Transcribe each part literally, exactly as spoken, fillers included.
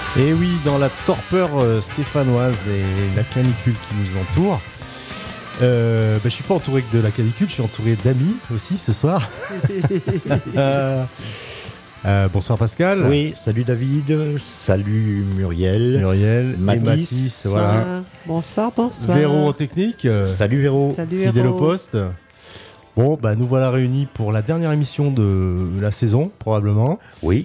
Et oui, dans la torpeur euh, stéphanoise et la canicule qui nous entoure, euh, bah, je suis pas entouré que de la canicule, je suis entouré d'amis aussi ce soir. euh, euh, bonsoir Pascal. Oui, salut David, salut Muriel, Muriel, Mathis, et Mathis, voilà. Bonsoir, bonsoir. Véro en technique. euh, salut Véro, Salut fidèle Véro. au poste. Bon, bah nous voilà réunis pour la dernière émission de la saison, probablement. oui.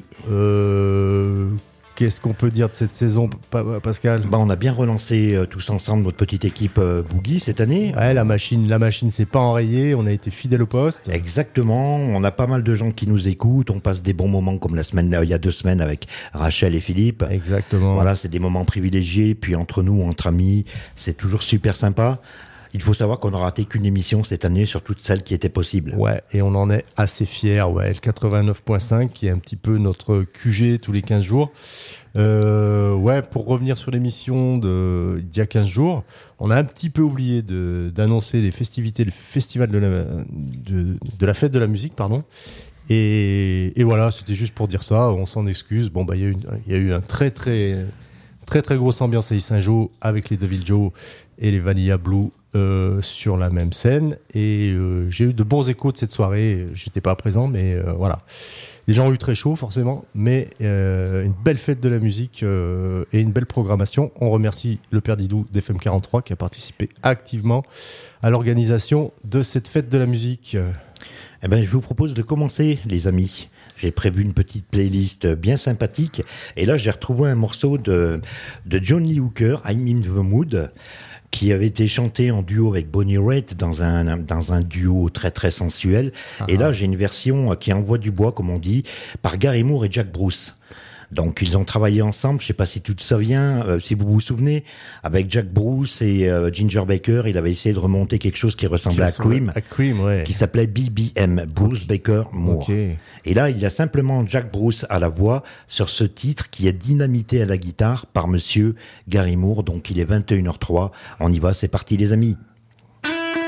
Euh, qu'est-ce qu'on peut dire de cette saison, Pa- Pascal? Bah, on a bien relancé euh, tous ensemble notre petite équipe euh, Boogie cette année. Ouais, la machine, la machine s'est pas enrayée, on a été fidèle au poste. Exactement, on a pas mal de gens qui nous écoutent, on passe des bons moments comme la semaine, euh, il y a deux semaines avec Rachel et Philippe. Exactement. Voilà, c'est des moments privilégiés, puis entre nous, entre amis, c'est toujours super sympa. Il faut savoir qu'on n'a raté qu'une émission cette année sur toutes celles qui étaient possibles. Ouais, et on en est assez fiers. Ouais, le quatre-vingt-neuf point cinq qui est un petit peu notre Q G tous les quinze jours. Euh, ouais, pour revenir sur l'émission de d'il y a quinze jours, on a un petit peu oublié de d'annoncer les festivités, le festival de la de, de la fête de la musique, pardon. Et, et voilà, c'était juste pour dire ça. On s'en excuse. Bon, bah il y a eu il y a eu un très très très très grosse ambiance à Saint-Jean avec les Devil Joe et les Vanilla Blue. Euh, sur la même scène et euh, j'ai eu de bons échos de cette soirée. J'étais pas présent, mais euh, voilà, les gens ont eu très chaud forcément, mais euh, une belle fête de la musique euh, et une belle programmation. On remercie le Père Didou d'F M quarante-trois qui a participé activement à l'organisation de cette fête de la musique. Eh ben, je vous propose de commencer, les amis. J'ai prévu une petite playlist bien sympathique et là j'ai retrouvé un morceau de, de John Lee Hooker, I'm in the Mood, qui avait été chanté en duo avec Bonnie Raitt dans un dans un duo très très sensuel. Ah, et là, j'ai une version qui envoie du bois, comme on dit, par Gary Moore et Jack Bruce. Donc, ils ont travaillé ensemble. Je sais pas si tu te souviens, euh, si vous vous souvenez, avec Jack Bruce et euh, Ginger Baker, il avait essayé de remonter quelque chose qui ressemblait qui à Cream, à Cream, ouais. qui s'appelait B B M, Bruce okay. Baker Moore. Okay. Et là, il y a simplement Jack Bruce à la voix sur ce titre qui est dynamité à la guitare par Monsieur Gary Moore. Donc, il est vingt et une heures zéro trois. On y va, c'est parti, les amis.